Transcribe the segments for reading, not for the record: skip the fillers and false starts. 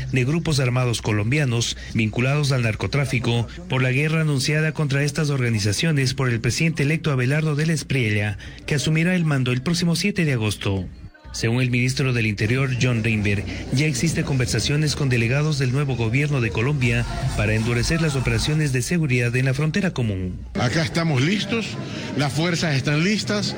de grupos armados colombianos vinculados al narcotráfico por la guerra anunciada contra estas organizaciones por el presidente electo Abelardo del Espriella, que asumirá el mando el próximo 7 de agosto. Según el ministro del Interior, John Reinberg, ya existen conversaciones con delegados del nuevo gobierno de Colombia para endurecer las operaciones de seguridad en la frontera común. Acá estamos listos, las fuerzas están listas.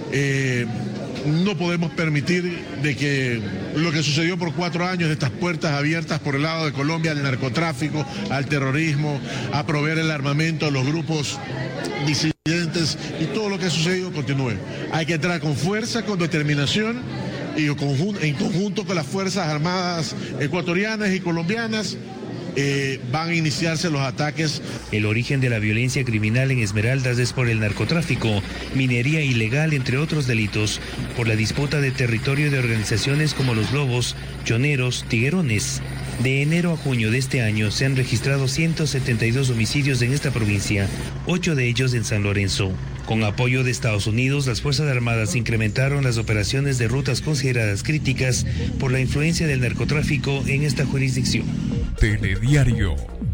No podemos permitir de que lo que sucedió por 4 años, de estas puertas abiertas por el lado de Colombia al narcotráfico, al terrorismo, a proveer el armamento a los grupos disidentes y todo lo que ha sucedido continúe. Hay que entrar con fuerza, con determinación y en conjunto con las Fuerzas Armadas ecuatorianas y colombianas. Van a iniciarse los ataques. El origen de la violencia criminal en Esmeraldas es por el narcotráfico, minería ilegal, entre otros delitos, por la disputa de territorio de organizaciones como Los Lobos, Choneros, Tiguerones. De enero a junio de este año se han registrado 172 homicidios en esta provincia, 8 de ellos en San Lorenzo. Con apoyo de Estados Unidos, las Fuerzas Armadas incrementaron las operaciones de rutas consideradas críticas por la influencia del narcotráfico en esta jurisdicción. Telediario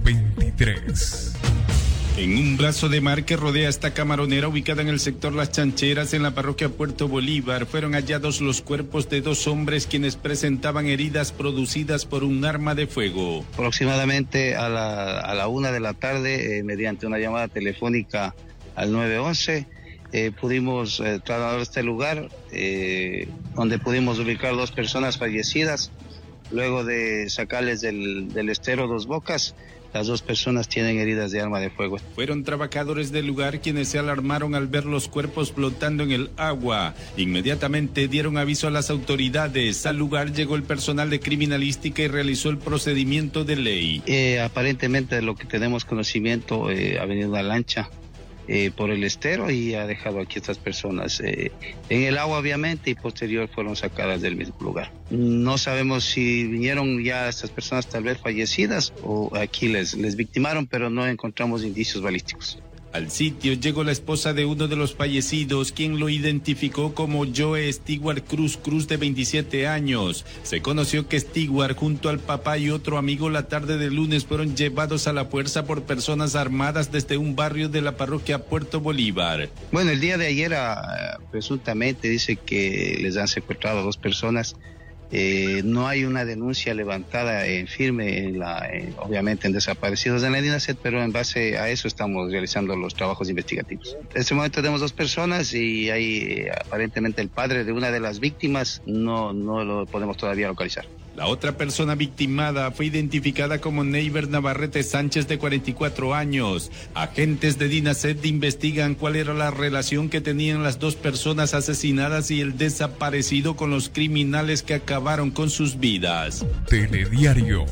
23. En un brazo de mar que rodea esta camaronera ubicada en el sector Las Chancheras, en la parroquia Puerto Bolívar, fueron hallados los cuerpos de 2 hombres quienes presentaban heridas producidas por un arma de fuego. Aproximadamente a la 1 de la tarde, mediante una llamada telefónica al 911, pudimos trasladar a este lugar, donde pudimos ubicar 2 personas fallecidas. Luego de sacarles del estero Dos Bocas, las 2 personas tienen heridas de arma de fuego. Fueron trabajadores del lugar quienes se alarmaron al ver los cuerpos flotando en el agua. Inmediatamente dieron aviso a las autoridades. Al lugar llegó el personal de criminalística y realizó el procedimiento de ley. Aparentemente, de lo que tenemos conocimiento, ha venido una lancha por el estero y ha dejado aquí estas personas en el agua, obviamente, y posterior fueron sacadas del mismo lugar. No sabemos si vinieron ya estas personas tal vez fallecidas o aquí les victimaron, pero no encontramos indicios balísticos. Al sitio llegó la esposa de uno de los fallecidos, quien lo identificó como Joe Stewart Cruz, de 27 años. Se conoció que Stewart, junto al papá y otro amigo, la tarde del lunes fueron llevados a la fuerza por personas armadas desde un barrio de la parroquia Puerto Bolívar. Bueno, el día de ayer presuntamente dice que les han secuestrado a 2 personas. No hay una denuncia levantada firme, obviamente, en desaparecidos en la DINASET, pero en base a eso estamos realizando los trabajos investigativos. En este momento tenemos 2 personas y hay aparentemente el padre de una de las víctimas, no lo podemos todavía localizar. La otra persona victimada fue identificada como Neiber Navarrete Sánchez, de 44 años. Agentes de DINASET investigan cuál era la relación que tenían las 2 personas asesinadas y el desaparecido con los criminales que acabaron con sus vidas. Telediario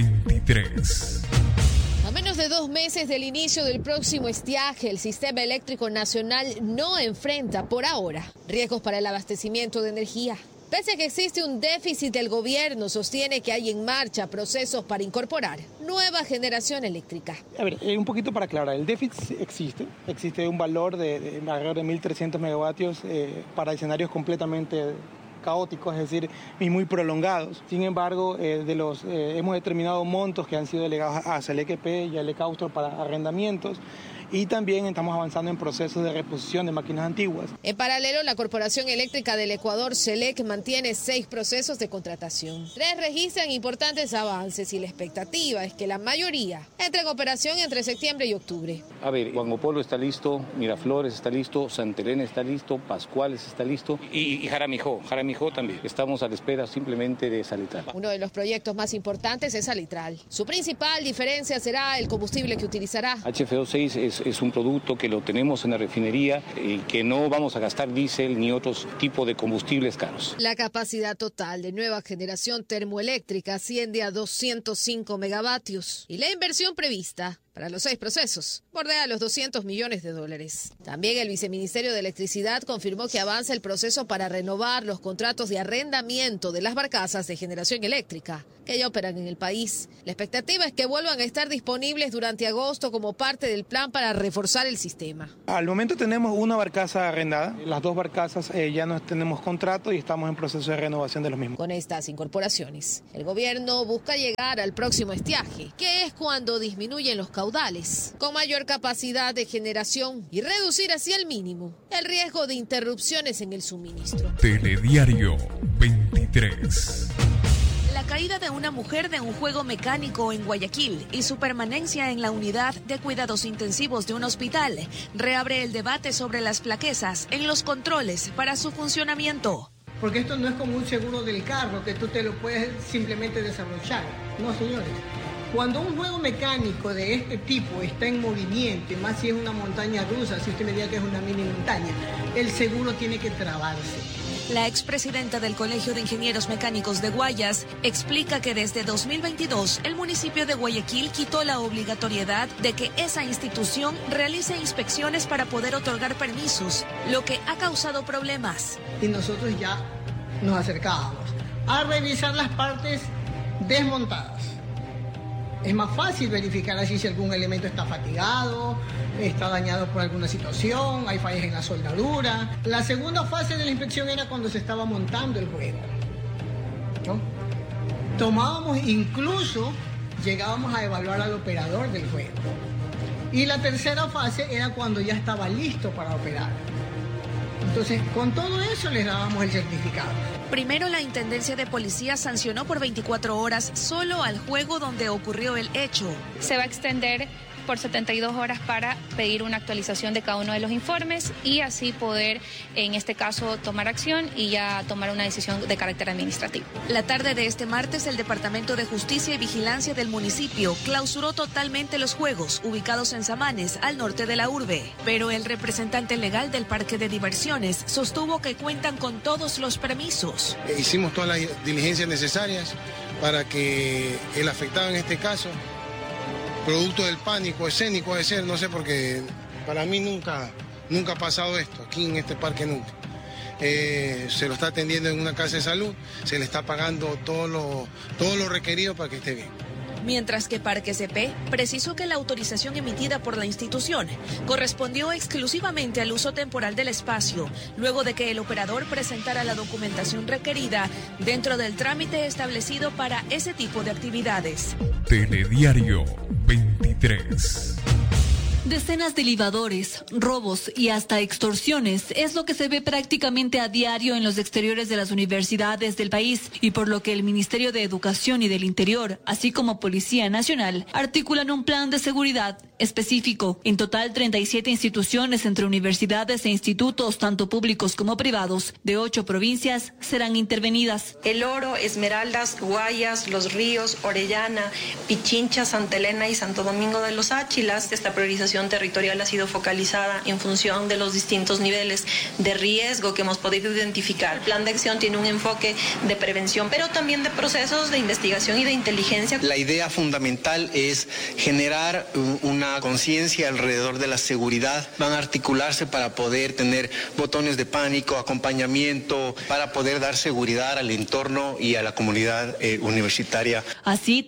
23. A menos de 2 meses del inicio del próximo estiaje, el Sistema Eléctrico Nacional no enfrenta, por ahora, riesgos para el abastecimiento de energía. Pese a que existe un déficit, el gobierno sostiene que hay en marcha procesos para incorporar nueva generación eléctrica. A ver, un poquito para aclarar, el déficit existe un valor de alrededor de 1.300 megavatios para escenarios completamente caóticos, es decir, y muy prolongados. Sin embargo, hemos determinado montos que han sido delegados a SELEC y a Elecausto para arrendamientos, y también estamos avanzando en procesos de reposición de máquinas antiguas. En paralelo, la Corporación Eléctrica del Ecuador, SELEC, mantiene 6 procesos de contratación. 3 registran importantes avances y la expectativa es que la mayoría entre en operación entre septiembre y octubre. A ver, Juan Polo está listo, Miraflores está listo, Santa Elena está listo, Pascuales está listo y Jaramijó también. Estamos a la espera simplemente de Salitral. Uno de los proyectos más importantes es Salitral. Su principal diferencia será el combustible que utilizará. HFO6 es un producto que lo tenemos en la refinería y que no vamos a gastar diésel ni otros tipos de combustibles caros. La capacidad total de nueva generación termoeléctrica asciende a 205 megavatios y la inversión prevista para los 6 procesos. Bordea los $200 millones. También el viceministerio de Electricidad confirmó que avanza el proceso para renovar los contratos de arrendamiento de las barcazas de generación eléctrica que ya operan en el país. La expectativa es que vuelvan a estar disponibles durante agosto como parte del plan para reforzar el sistema. Al momento tenemos una barcaza arrendada. Las 2 barcazas ya no tenemos contrato y estamos en proceso de renovación de los mismos. Con estas incorporaciones, el gobierno busca llegar al próximo estiaje, que es cuando disminuyen los caudales, con mayor capacidad de generación y reducir así al mínimo el riesgo de interrupciones en el suministro. Telediario 23. La caída de una mujer de un juego mecánico en Guayaquil y su permanencia en la unidad de cuidados intensivos de un hospital reabre el debate sobre las flaquezas en los controles para su funcionamiento. Porque esto no es como un seguro del carro, que tú te lo puedes simplemente desabrochar. No, señores. Cuando un juego mecánico de este tipo está en movimiento, y más si es una montaña rusa, si usted me diga que es una mini montaña, el seguro tiene que trabarse. La expresidenta del Colegio de Ingenieros Mecánicos de Guayas explica que desde 2022 el municipio de Guayaquil quitó la obligatoriedad de que esa institución realice inspecciones para poder otorgar permisos, lo que ha causado problemas. Y nosotros ya nos acercábamos a revisar las partes desmontadas. Es más fácil verificar así si algún elemento está fatigado, está dañado por alguna situación, hay fallas en la soldadura. La segunda fase de la inspección era cuando se estaba montando el juego, ¿no? Tomábamos, incluso llegábamos a evaluar al operador del juego. Y la tercera fase era cuando ya estaba listo para operar. Entonces, con todo eso les dábamos el certificado. Primero, la Intendencia de Policía sancionó por 24 horas solo al juego donde ocurrió el hecho. Se va a extender por 72 horas para pedir una actualización de cada uno de los informes y así poder, en este caso, tomar acción y ya tomar una decisión de carácter administrativo. La tarde de este martes, el Departamento de Justicia y Vigilancia del municipio clausuró totalmente los juegos ubicados en Samanes, al norte de la urbe. Pero el representante legal del parque de diversiones sostuvo que cuentan con todos los permisos. Hicimos todas las diligencias necesarias para que el afectado en este caso, producto del pánico escénico de ser, no sé, porque para mí nunca ha pasado esto, aquí en este parque nunca. Se lo está atendiendo en una casa de salud, se le está pagando todo lo requerido para que esté bien. Mientras que Parque CP precisó que la autorización emitida por la institución correspondió exclusivamente al uso temporal del espacio, luego de que el operador presentara la documentación requerida dentro del trámite establecido para ese tipo de actividades. Telediario 23. Decenas de libadores, robos y hasta extorsiones es lo que se ve prácticamente a diario en los exteriores de las universidades del país y por lo que el Ministerio de Educación y del Interior, así como Policía Nacional, articulan un plan de seguridad específico. En total, 37 instituciones entre universidades e institutos, tanto públicos como privados, de 8 provincias serán intervenidas. El Oro, Esmeraldas, Guayas, Los Ríos, Orellana, Pichincha, Santa Elena y Santo Domingo de los Áchilas. Esta priorización territorial ha sido focalizada en función de los distintos niveles de riesgo que hemos podido identificar. El plan de acción tiene un enfoque de prevención, pero también de procesos de investigación y de inteligencia. La idea fundamental es generar una conciencia alrededor de la seguridad. Van a articularse para poder tener botones de pánico, acompañamiento, para poder dar seguridad al entorno y a la comunidad universitaria. Así,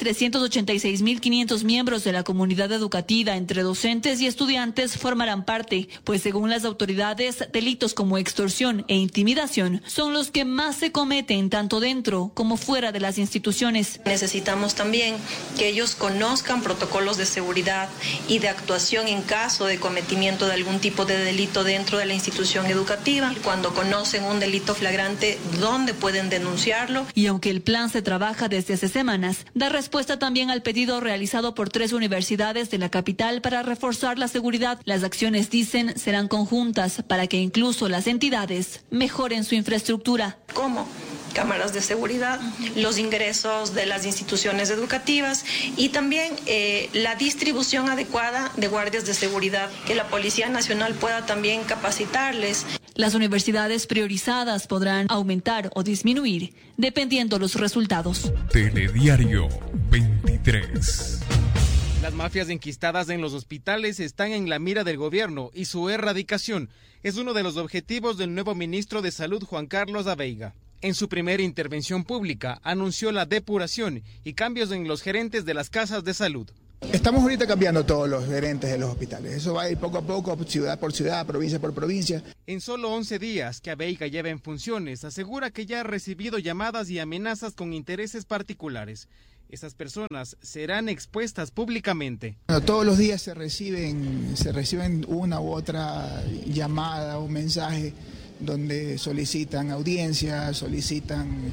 386.500 miembros de la comunidad educativa, entre docentes y estudiantes, formarán parte, pues según las autoridades, delitos como extorsión e intimidación son los que más se cometen tanto dentro como fuera de las instituciones. Necesitamos también que ellos conozcan protocolos de seguridad y de actuación en caso de cometimiento de algún tipo de delito dentro de la institución educativa. Cuando conocen un delito flagrante, ¿dónde pueden denunciarlo? Y aunque el plan se trabaja desde hace semanas, da respuesta también al pedido realizado por 3 universidades de la capital para reforzar la seguridad. Las acciones, dicen, serán conjuntas para que incluso las entidades mejoren su infraestructura. ¿Cómo? Cámaras de seguridad, los ingresos de las instituciones educativas y también la distribución adecuada de guardias de seguridad, que la Policía Nacional pueda también capacitarles. Las universidades priorizadas podrán aumentar o disminuir dependiendo los resultados. Telediario 23. Las mafias enquistadas en los hospitales están en la mira del gobierno y su erradicación es uno de los objetivos del nuevo ministro de Salud, Juan Carlos Aveiga. En su primera intervención pública anunció la depuración y cambios en los gerentes de las casas de salud. Estamos ahorita cambiando todos los gerentes de los hospitales. Eso va a ir poco a poco, ciudad por ciudad, provincia por provincia. En solo 11 días que Aveiga lleva en funciones, asegura que ya ha recibido llamadas y amenazas con intereses particulares. Esas personas serán expuestas públicamente. Bueno, todos los días se reciben una u otra llamada o mensaje donde solicitan audiencia, solicitan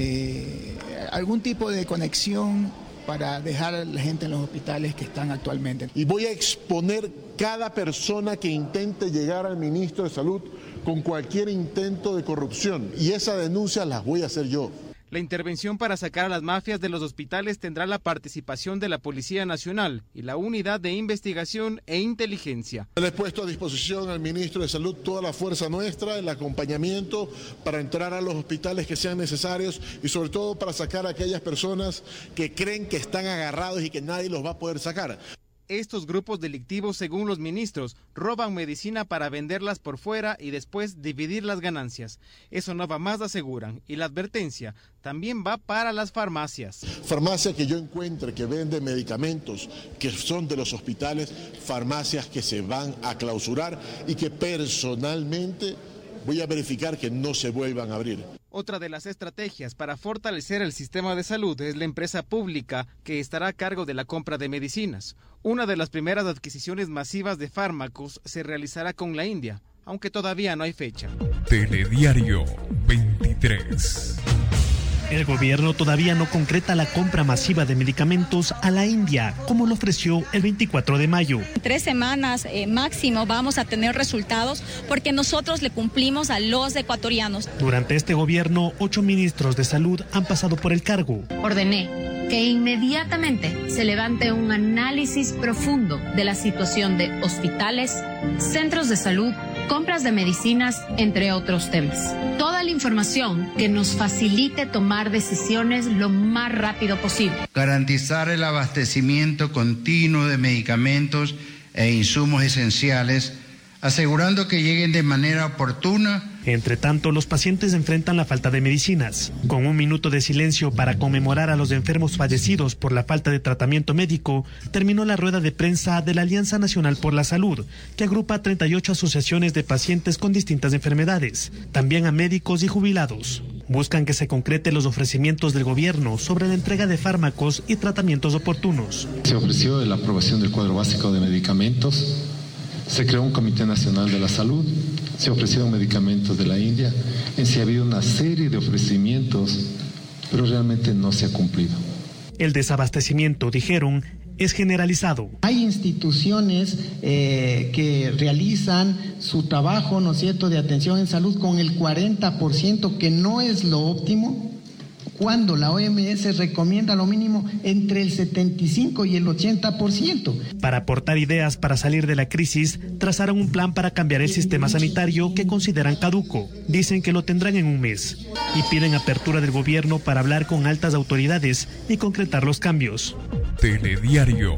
algún tipo de conexión para dejar a la gente en los hospitales que están actualmente. Y voy a exponer cada persona que intente llegar al ministro de Salud con cualquier intento de corrupción. Y esa denuncia las voy a hacer yo. La intervención para sacar a las mafias de los hospitales tendrá la participación de la Policía Nacional y la Unidad de Investigación e Inteligencia. Le he puesto a disposición al ministro de Salud toda la fuerza nuestra, el acompañamiento para entrar a los hospitales que sean necesarios y sobre todo para sacar a aquellas personas que creen que están agarrados y que nadie los va a poder sacar. Estos grupos delictivos, según los ministros, roban medicina para venderlas por fuera y después dividir las ganancias. Eso no va más, aseguran, y la advertencia también va para las farmacias. Farmacia que yo encuentre que vende medicamentos que son de los hospitales, farmacias que se van a clausurar y que personalmente voy a verificar que no se vuelvan a abrir. Otra de las estrategias para fortalecer el sistema de salud es la empresa pública que estará a cargo de la compra de medicinas. Una de las primeras adquisiciones masivas de fármacos se realizará con la India, aunque todavía no hay fecha. Telediario 23. El gobierno todavía no concreta la compra masiva de medicamentos a la India, como lo ofreció el 24 de mayo. En 3 semanas máximo vamos a tener resultados porque nosotros le cumplimos a los ecuatorianos. Durante este gobierno, 8 ministros de salud han pasado por el cargo. Ordené que inmediatamente se levante un análisis profundo de la situación de hospitales, centros de salud, compras de medicinas, entre otros temas. Toda la información que nos facilite tomar decisiones lo más rápido posible. Garantizar el abastecimiento continuo de medicamentos e insumos esenciales, asegurando que lleguen de manera oportuna. Entre tanto, los pacientes enfrentan la falta de medicinas. Con un minuto de silencio para conmemorar a los enfermos fallecidos por la falta de tratamiento médico, terminó la rueda de prensa de la Alianza Nacional por la Salud, que agrupa a 38 asociaciones de pacientes con distintas enfermedades, también a médicos y jubilados. Buscan que se concreten los ofrecimientos del gobierno sobre la entrega de fármacos y tratamientos oportunos. Se ofreció la aprobación del cuadro básico de medicamentos. Se creó un Comité Nacional de la Salud, se ofrecieron medicamentos de la India, en sí ha habido una serie de ofrecimientos, pero realmente no se ha cumplido. El desabastecimiento, dijeron, es generalizado. Hay instituciones que realizan su trabajo, ¿no es cierto?, de atención en salud con el 40%, que no es lo óptimo, cuando la OMS recomienda lo mínimo entre el 75 y el 80%. Para aportar ideas para salir de la crisis, trazaron un plan para cambiar el sistema sanitario que consideran caduco. Dicen que lo tendrán en un mes y piden apertura del gobierno para hablar con altas autoridades y concretar los cambios. Telediario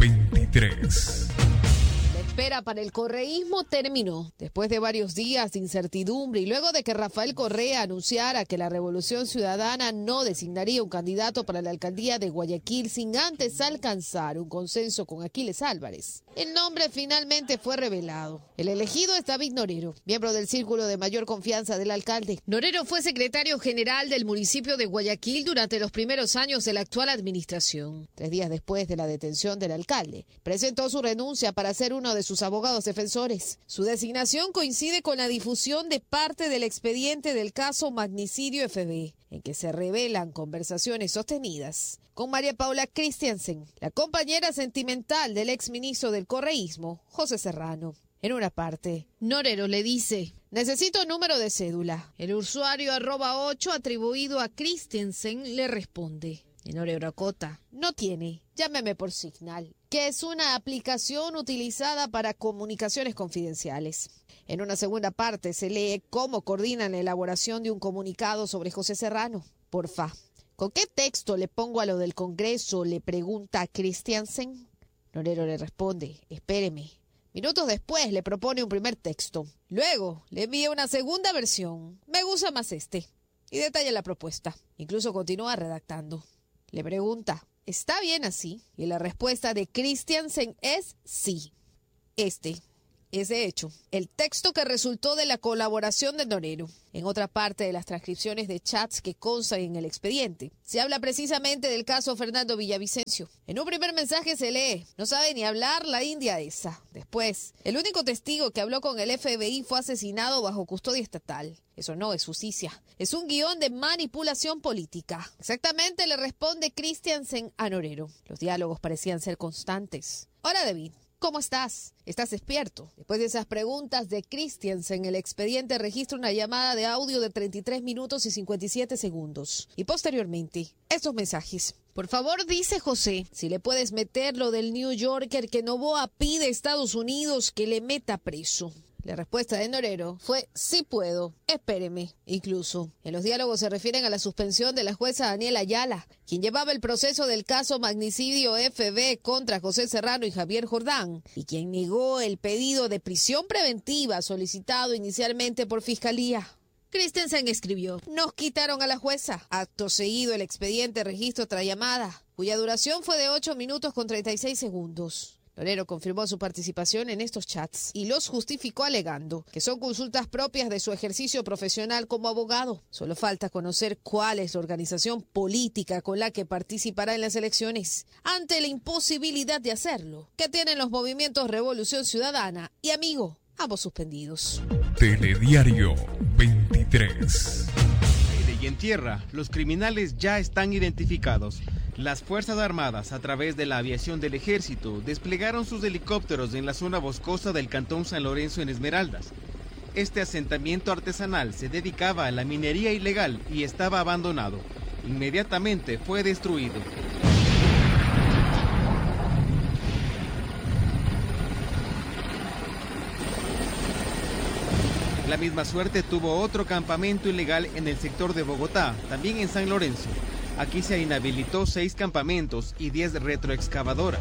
23. La espera para el correísmo terminó después de varios días de incertidumbre y luego de que Rafael Correa anunciara que la Revolución Ciudadana no designaría un candidato para la alcaldía de Guayaquil sin antes alcanzar un consenso con Aquiles Álvarez. El nombre finalmente fue revelado. El elegido es David Norero, miembro del círculo de mayor confianza del alcalde. Norero fue secretario general del municipio de Guayaquil durante los primeros años de la actual administración. 3 días después de la detención del alcalde, presentó su renuncia para ser uno de sus abogados defensores. Su designación coincide con la difusión de parte del expediente del caso Magnicidio FB, en que se revelan conversaciones sostenidas con María Paula Christiansen, la compañera sentimental del exministro del correísmo, José Serrano. En una parte, Norero le dice: necesito número de cédula. El usuario @8 atribuido a Christiansen le responde. Y Norero acota: no tiene, llámeme por Signal, que es una aplicación utilizada para comunicaciones confidenciales. En una segunda parte se lee cómo coordinan la elaboración de un comunicado sobre José Serrano. Porfa, ¿con qué texto le pongo a lo del Congreso?, le pregunta a Christiansen. Norero le responde, espéreme. Minutos después le propone un primer texto. Luego le envía una segunda versión. Me gusta más este. Y detalla la propuesta. Incluso continúa redactando. Le pregunta, ¿está bien así? Y la respuesta de Christiansen es sí. Este es, de hecho, el texto que resultó de la colaboración de Norero. En otra parte de las transcripciones de chats que constan en el expediente, se habla precisamente del caso Fernando Villavicencio. En un primer mensaje se lee, no sabe ni hablar la india esa. Después, el único testigo que habló con el FBI fue asesinado bajo custodia estatal. Eso no es justicia, es un guión de manipulación política. Exactamente le responde Christiansen a Norero. Los diálogos parecían ser constantes. Hola, David. ¿Cómo estás? ¿Estás despierto? Después de esas preguntas de Christiansen, el expediente registra una llamada de audio de 33 minutos y 57 segundos. Y posteriormente, estos mensajes. Por favor, dice José, si le puedes meter lo del New Yorker que Noboa pide a Estados Unidos que le meta preso. La respuesta de Norero fue, sí puedo, espéreme. Incluso, en los diálogos se refieren a la suspensión de la jueza Daniela Ayala, quien llevaba el proceso del caso magnicidio FB contra José Serrano y Javier Jordán, y quien negó el pedido de prisión preventiva solicitado inicialmente por Fiscalía. Christensen escribió, nos quitaron a la jueza. Acto seguido, el expediente registra otra llamada, cuya duración fue de 8 minutos con 36 segundos. Norero confirmó su participación en estos chats y los justificó alegando que son consultas propias de su ejercicio profesional como abogado. Solo falta conocer cuál es la organización política con la que participará en las elecciones. Ante la imposibilidad de hacerlo, que tienen los movimientos Revolución Ciudadana y Amigo, ambos suspendidos. Telediario 23. Y en tierra, los criminales ya están identificados. Las Fuerzas Armadas, a través de la aviación del Ejército, desplegaron sus helicópteros en la zona boscosa del Cantón San Lorenzo en Esmeraldas. Este asentamiento artesanal se dedicaba a la minería ilegal y estaba abandonado. Inmediatamente fue destruido. La misma suerte tuvo otro campamento ilegal en el sector de Bogotá, también en San Lorenzo. Aquí se inhabilitó 6 campamentos y 10 retroexcavadoras.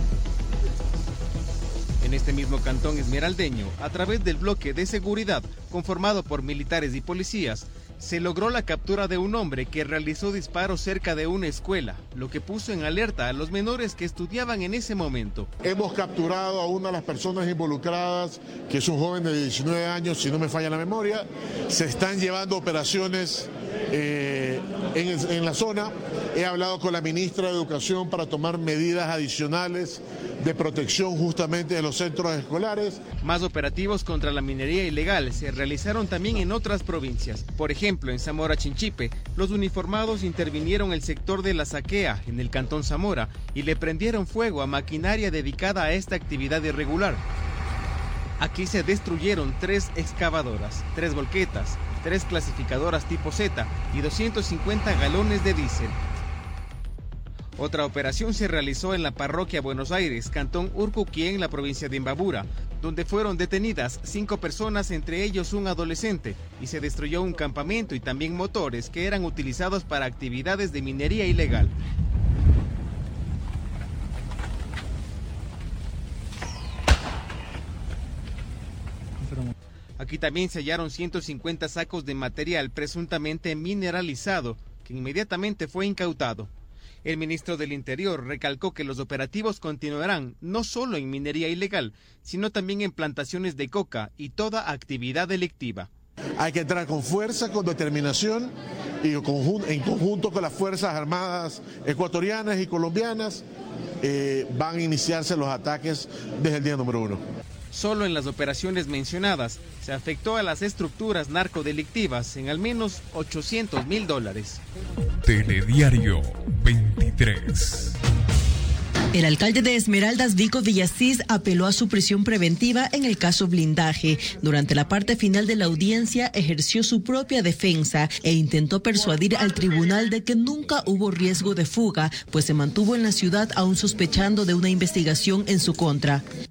En este mismo cantón esmeraldeño, a través del bloque de seguridad conformado por militares y policías, se logró la captura de un hombre que realizó disparos cerca de una escuela, lo que puso en alerta a los menores que estudiaban en ese momento. Hemos capturado a una de las personas involucradas, que es un joven de 19 años, si no me falla la memoria. Se están llevando operaciones en la zona. He hablado con la ministra de Educación para tomar medidas adicionales de protección justamente de los centros escolares. Más operativos contra la minería ilegal se realizaron también en otras provincias. Por ejemplo, en Zamora Chinchipe, los uniformados intervinieron el sector de La Saquea, en el cantón Zamora, y le prendieron fuego a maquinaria dedicada a esta actividad irregular. Aquí se destruyeron 3 excavadoras, 3 volquetas, 3 clasificadoras tipo Z y 250 galones de diésel. Otra operación se realizó en la parroquia Buenos Aires, cantón Urcuquí, en la provincia de Imbabura, donde fueron detenidas 5 personas, entre ellos un adolescente, y se destruyó un campamento y también motores que eran utilizados para actividades de minería ilegal. Aquí también se hallaron 150 sacos de material presuntamente mineralizado, que inmediatamente fue incautado. El ministro del Interior recalcó que los operativos continuarán no solo en minería ilegal, sino también en plantaciones de coca y toda actividad delictiva. Hay que entrar con fuerza, con determinación y en conjunto con las Fuerzas Armadas ecuatorianas y colombianas van a iniciarse los ataques desde el día número 1. Solo en las operaciones mencionadas se afectó a las estructuras narcodelictivas en al menos $800.000. Telediario 23. El alcalde de Esmeraldas, Vico Villasís, apeló a su prisión preventiva en el caso Blindaje. Durante la parte final de la audiencia, ejerció su propia defensa e intentó persuadir al tribunal de que nunca hubo riesgo de fuga, pues se mantuvo en la ciudad aún sospechando de una investigación en su contra.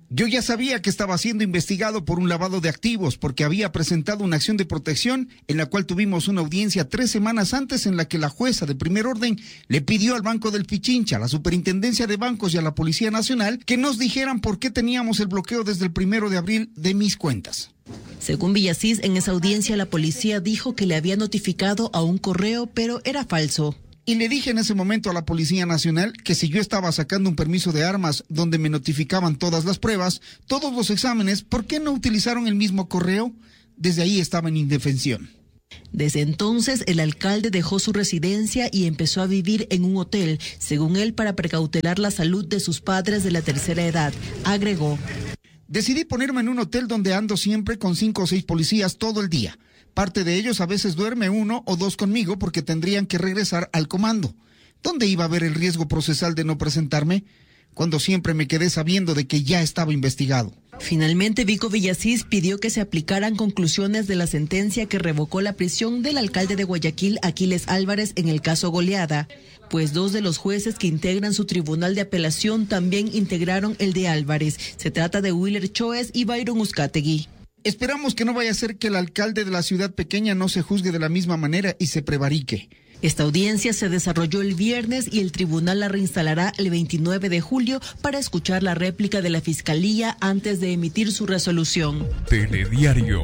Yo ya sabía que estaba siendo investigado por un lavado de activos porque había presentado una acción de protección en la cual tuvimos una audiencia 3 semanas antes en la que la jueza de primer orden le pidió al Banco del Pichincha, a la Superintendencia de Bancos y a la Policía Nacional que nos dijeran por qué teníamos el bloqueo desde el 1 de abril de mis cuentas. Según Villasís, en esa audiencia la policía dijo que le había notificado a un correo, pero era falso. Y le dije en ese momento a la Policía Nacional que si yo estaba sacando un permiso de armas donde me notificaban todas las pruebas, todos los exámenes, ¿por qué no utilizaron el mismo correo? Desde ahí estaba en indefensión. Desde entonces, el alcalde dejó su residencia y empezó a vivir en un hotel, según él, para precautelar la salud de sus padres de la tercera edad. Agregó: decidí ponerme en un hotel donde ando siempre con 5 o 6 policías todo el día. Parte de ellos a veces duerme 1 o 2 conmigo porque tendrían que regresar al comando. ¿Dónde iba a haber el riesgo procesal de no presentarme? Cuando siempre me quedé sabiendo de que ya estaba investigado. Finalmente, Vico Villasís pidió que se aplicaran conclusiones de la sentencia que revocó la prisión del alcalde de Guayaquil, Aquiles Álvarez, en el caso Goleada, pues 2 de los jueces que integran su tribunal de apelación también integraron el de Álvarez. Se trata de Willer Choes y Byron Uzcategui. Esperamos que no vaya a ser que el alcalde de la ciudad pequeña no se juzgue de la misma manera y se prevarique. Esta audiencia se desarrolló el viernes y el tribunal la reinstalará el 29 de julio para escuchar la réplica de la Fiscalía antes de emitir su resolución. Telediario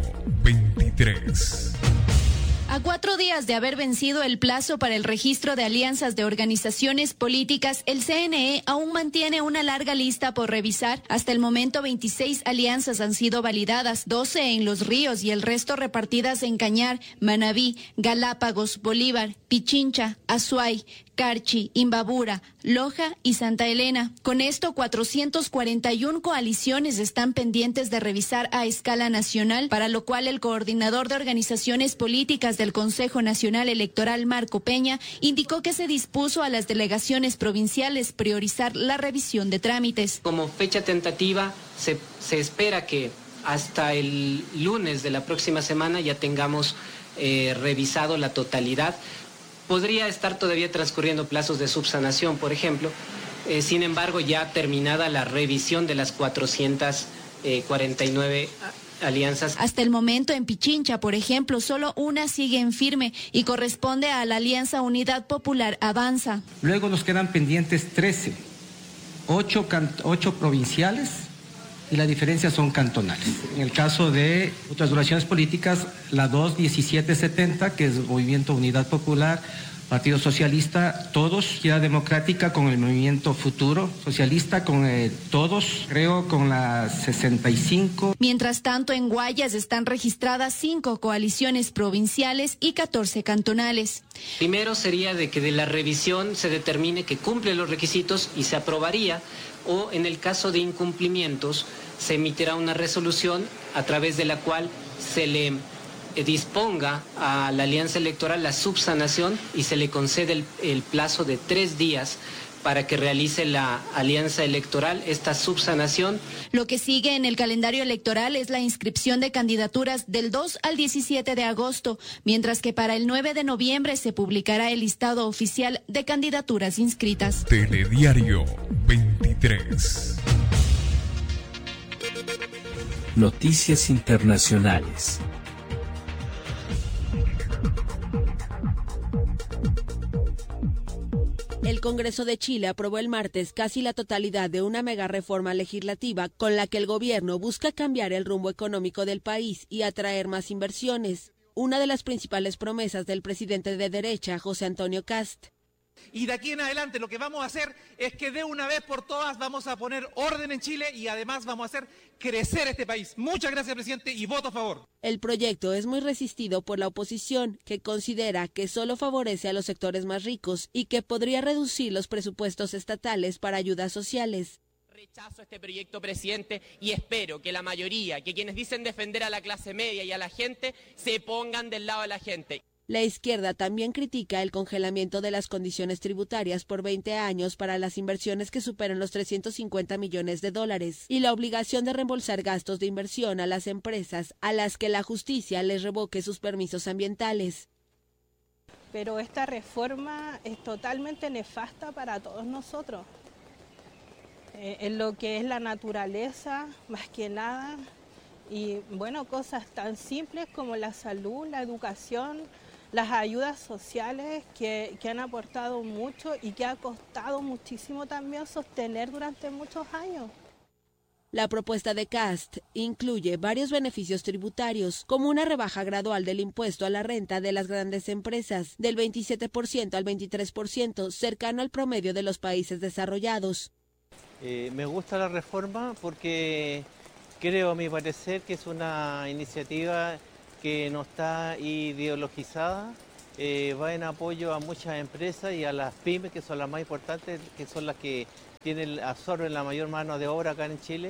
23. A 4 días de haber vencido el plazo para el registro de alianzas de organizaciones políticas, el CNE aún mantiene una larga lista por revisar. Hasta el momento, 26 alianzas han sido validadas, 12 en Los Ríos y el resto repartidas en Cañar, Manabí, Galápagos, Bolívar, Pichincha, Azuay, Carchi, Imbabura, Loja y Santa Elena. Con esto, 441 coaliciones están pendientes de revisar a escala nacional, para lo cual el coordinador de organizaciones políticas del Consejo Nacional Electoral, Marco Peña, indicó que se dispuso a las delegaciones provinciales priorizar la revisión de trámites. Como fecha tentativa, se espera que hasta el lunes de la próxima semana ya tengamos revisado la totalidad. Podría estar todavía transcurriendo plazos de subsanación, por ejemplo. Sin embargo, ya terminada la revisión de las 449 alianzas. Hasta el momento, en Pichincha, por ejemplo, solo una sigue en firme y corresponde a la Alianza Unidad Popular Avanza. Luego nos quedan pendientes 13, 8 provinciales y la diferencia son cantonales. En el caso de otras organizaciones políticas, la 21770, que es Movimiento Unidad Popular, Partido Socialista, todos, Izquierda Democrática con el Movimiento Futuro Socialista, con todos, creo con la 65. Mientras tanto, en Guayas están registradas 5 coaliciones provinciales y 14 cantonales. Primero sería de que de la revisión se determine que cumple los requisitos y se aprobaría, o en el caso de incumplimientos se emitirá una resolución a través de la cual se le disponga a la alianza electoral la subsanación y se le concede el plazo de 3 días para que realice la alianza electoral esta subsanación. Lo que sigue en el calendario electoral es la inscripción de candidaturas del 2 al 17 de agosto, mientras que para el 9 de noviembre se publicará el listado oficial de candidaturas inscritas. Telediario 23. Noticias internacionales. El Congreso de Chile aprobó el martes casi la totalidad de una mega reforma legislativa con la que el gobierno busca cambiar el rumbo económico del país y atraer más inversiones, una de las principales promesas del presidente de derecha, José Antonio Kast. Y de aquí en adelante lo que vamos a hacer es que de una vez por todas vamos a poner orden en Chile y además vamos a hacer crecer este país. Muchas gracias, presidente, y voto a favor. El proyecto es muy resistido por la oposición, que considera que solo favorece a los sectores más ricos y que podría reducir los presupuestos estatales para ayudas sociales. Rechazo este proyecto, presidente, y espero que la mayoría, que quienes dicen defender a la clase media y a la gente, se pongan del lado de la gente. La izquierda también critica el congelamiento de las condiciones tributarias por 20 años para las inversiones que superen los $350 millones y la obligación de reembolsar gastos de inversión a las empresas a las que la justicia les revoque sus permisos ambientales. Pero esta reforma es totalmente nefasta para todos nosotros. en lo que es la naturaleza, más que nada. Y bueno, cosas tan simples como la salud, la educación, las ayudas sociales que han aportado mucho y que ha costado muchísimo también sostener durante muchos años. La propuesta de Kast incluye varios beneficios tributarios, como una rebaja gradual del impuesto a la renta de las grandes empresas, del 27% al 23%, cercano al promedio de los países desarrollados. Me gusta la reforma porque creo, a mi parecer, que es una iniciativa que no está ideologizada, va en apoyo a muchas empresas y a las pymes, que son las más importantes, que son las que absorben la mayor mano de obra acá en Chile,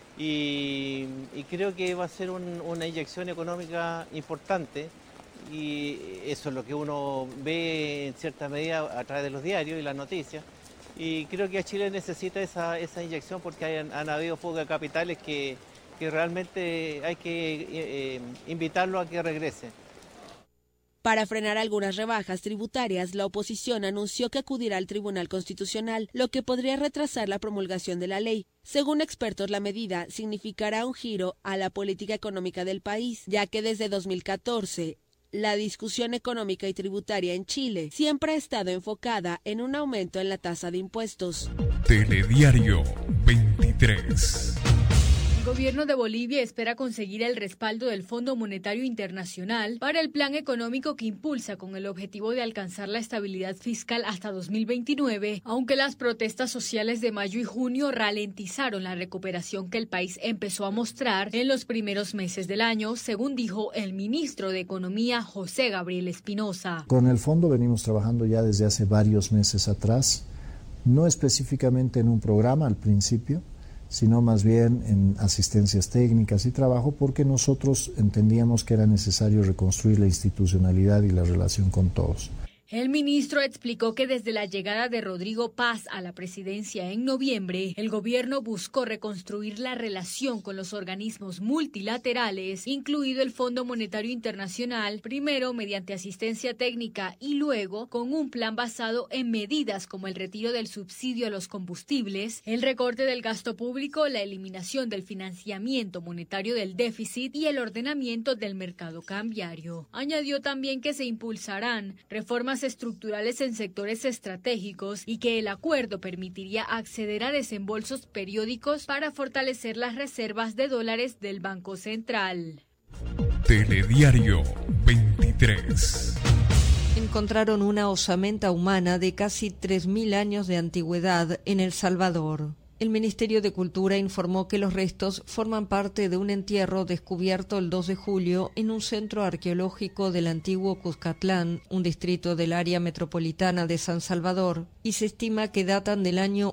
y creo que va a ser una inyección económica importante, y eso es lo que uno ve en cierta medida a través de los diarios y las noticias, y creo que a Chile necesita esa inyección porque han habido fuga de capitales que realmente hay que invitarlo a que regrese. Para frenar algunas rebajas tributarias, la oposición anunció que acudirá al Tribunal Constitucional, lo que podría retrasar la promulgación de la ley. Según expertos, la medida significará un giro a la política económica del país, ya que desde 2014 la discusión económica y tributaria en Chile siempre ha estado enfocada en un aumento en la tasa de impuestos. Telediario 23. El gobierno de Bolivia espera conseguir el respaldo del Fondo Monetario Internacional para el plan económico que impulsa con el objetivo de alcanzar la estabilidad fiscal hasta 2029, aunque las protestas sociales de mayo y junio ralentizaron la recuperación que el país empezó a mostrar en los primeros meses del año, según dijo el ministro de Economía, José Gabriel Espinosa. Con el fondo venimos trabajando ya desde hace varios meses atrás, no específicamente en un programa al principio, sino más bien en asistencias técnicas y trabajo, porque nosotros entendíamos que era necesario reconstruir la institucionalidad y la relación con todos. El ministro explicó que desde la llegada de Rodrigo Paz a la presidencia en noviembre, el gobierno buscó reconstruir la relación con los organismos multilaterales, incluido el Fondo Monetario Internacional, primero mediante asistencia técnica y luego con un plan basado en medidas como el retiro del subsidio a los combustibles, el recorte del gasto público, la eliminación del financiamiento monetario del déficit y el ordenamiento del mercado cambiario. Añadió también que se impulsarán reformas estructurales en sectores estratégicos y que el acuerdo permitiría acceder a desembolsos periódicos para fortalecer las reservas de dólares del Banco Central. Telediario 23. Encontraron una osamenta humana de casi 3.000 años de antigüedad en El Salvador. El Ministerio de Cultura informó que los restos forman parte de un entierro descubierto el 2 de julio en un centro arqueológico del antiguo Cuscatlán, un distrito del área metropolitana de San Salvador, y se estima que datan del año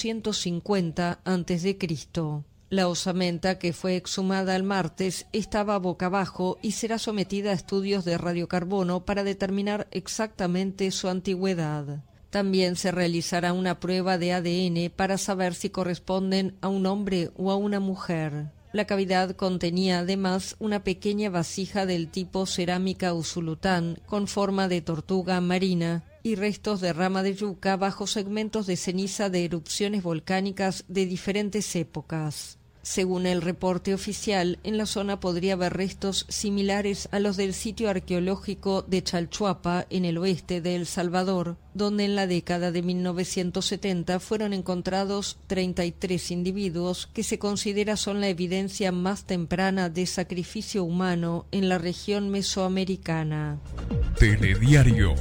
850 a.C. La osamenta, que fue exhumada el martes, estaba boca abajo y será sometida a estudios de radiocarbono para determinar exactamente su antigüedad. También se realizará una prueba de ADN para saber si corresponden a un hombre o a una mujer. La cavidad contenía además una pequeña vasija del tipo cerámica usulután con forma de tortuga marina y restos de rama de yuca bajo segmentos de ceniza de erupciones volcánicas de diferentes épocas. Según el reporte oficial, en la zona podría haber restos similares a los del sitio arqueológico de Chalchuapa, en el oeste de El Salvador, donde en la década de 1970 fueron encontrados 33 individuos que se considera son la evidencia más temprana de sacrificio humano en la región mesoamericana. Telediario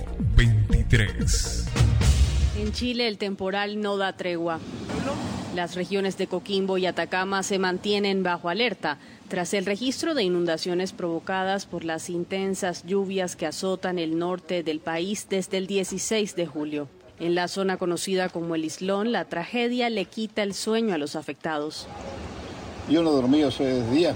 23. En Chile el temporal no da tregua. Las regiones de Coquimbo y Atacama se mantienen bajo alerta tras el registro de inundaciones provocadas por las intensas lluvias que azotan el norte del país desde el 16 de julio. En la zona conocida como el Islón, la tragedia le quita el sueño a los afectados. Yo no dormí hace días,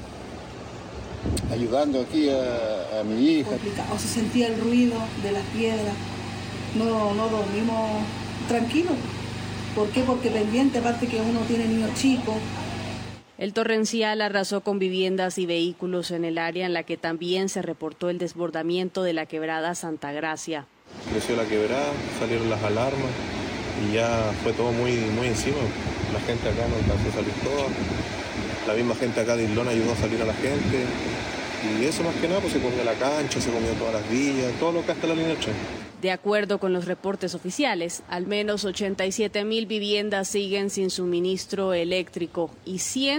ayudando aquí a mi hija. Complicado, se sentía el ruido de las piedras, no dormimos tranquilos. ¿Por qué? Porque pendiente, aparte que uno tiene niños chicos. El torrencial arrasó con viviendas y vehículos en el área en la que también se reportó el desbordamiento de la quebrada Santa Gracia. Creció la quebrada, salieron las alarmas y ya fue todo muy encima. La gente acá no alcanzó a salir toda. La misma gente acá de Islón ayudó a salir a la gente. Y eso más que nada, pues se comió la cancha, se comió todas las villas, todo lo que hasta la línea del tren. De acuerdo con los reportes oficiales, al menos 87.000 viviendas siguen sin suministro eléctrico y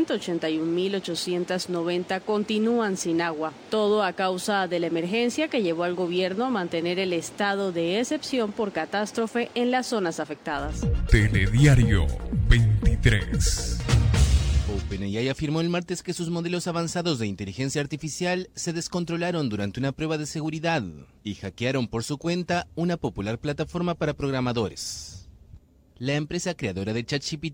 181.890 continúan sin agua. Todo a causa de la emergencia que llevó al gobierno a mantener el estado de excepción por catástrofe en las zonas afectadas. Telediario 23. OpenAI afirmó el martes que sus modelos avanzados de inteligencia artificial se descontrolaron durante una prueba de seguridad y hackearon por su cuenta una popular plataforma para programadores. La empresa creadora de ChatGPT